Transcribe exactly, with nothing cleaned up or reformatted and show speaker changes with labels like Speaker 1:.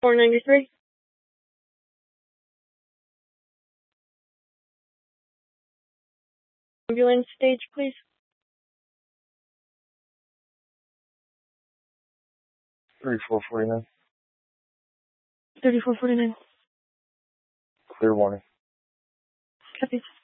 Speaker 1: four ninety-three. Ambulance stage, please.
Speaker 2: thirty-four forty-nine.
Speaker 1: thirty-four forty-nine.
Speaker 2: Clear warning.
Speaker 1: Copy.